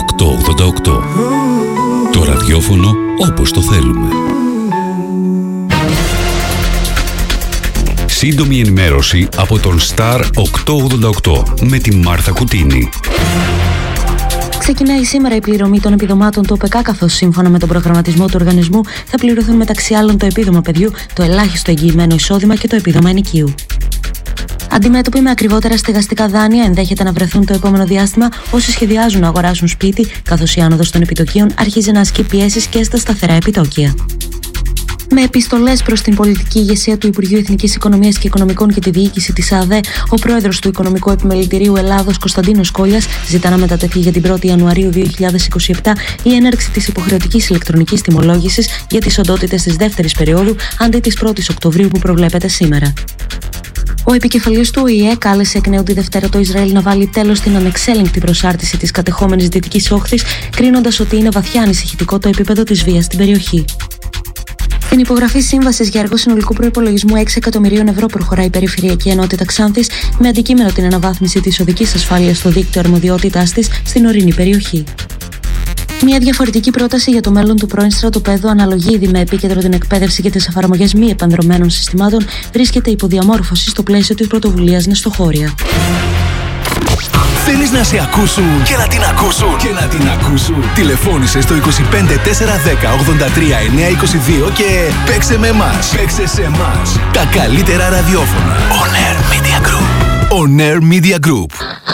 888. Το ραδιόφωνο όπως το θέλουμε. Σύντομη ενημέρωση από τον Star 888 με τη Μάρθα Κουτίνη. Ξεκινάει σήμερα η πληρωμή των επιδομάτων του ΟΠΕΚΑ, καθώς σύμφωνα με τον προγραμματισμό του οργανισμού θα πληρωθούν μεταξύ άλλων το επίδομα παιδιού, το ελάχιστο εγγυημένο εισόδημα και το επίδομα ενοικίου. Αντιμέτωποι με ακριβότερα στεγαστικά δάνεια, ενδέχεται να βρεθούν το επόμενο διάστημα όσοι σχεδιάζουν να αγοράσουν σπίτι, καθώς η άνοδος των επιτοκίων αρχίζει να ασκεί πιέσεις και στα σταθερά επιτόκια. Με επιστολές προς την πολιτική ηγεσία του Υπουργείου Εθνικής Οικονομίας και Οικονομικών και τη διοίκηση της ΑΔΕ, ο πρόεδρος του Οικονομικού Επιμελητηρίου Ελλάδος, Κωνσταντίνος Κόλλιας, ζητά να μετατεθεί για την 1η Ιανουαρίου 2027 η έναρξη της υποχρεωτικής ηλεκτρονικής τιμολόγησης για τις οντότητες της δεύτερης περίοδου αντί της 1ης Οκτωβρίου που προβλέπεται σήμερα. Ο επικεφαλής του ΟΗΕ κάλεσε εκ νέου τη Δευτέρα το Ισραήλ να βάλει τέλος στην ανεξέλεγκτη προσάρτηση της κατεχόμενης Δυτικής Όχθης, κρίνοντας ότι είναι βαθιά ανησυχητικό το επίπεδο της βίας στην περιοχή. Την υπογραφή σύμβασης για έργο συνολικού προϋπολογισμού 6 εκατομμυρίων ευρώ προχωράει η Περιφερειακή Ενότητα Ξάνθης, με αντικείμενο την αναβάθμιση της οδικής ασφάλειας στο δίκτυο αρμοδιότητάς της στην ορεινή περιοχή. Μια διαφορετική πρόταση για το μέλλον του πρώην στρατοπέδου, αναλογή ήδη με επίκεντρο την εκπαίδευση και τις εφαρμογές μη επανδρωμένων συστημάτων, βρίσκεται υπό διαμόρφωση στο πλαίσιο της πρωτοβουλίας Νεστοχώρια. Θέλεις να σε ακούσουν και να την ακούσουν και να την ακούσουν? Τηλεφώνησε στο 25 410 83 922 και παίξε με εμάς. Παίξε σε εμάς. Τα καλύτερα ραδιόφωνα. On Air Media Group. On Air Media Group.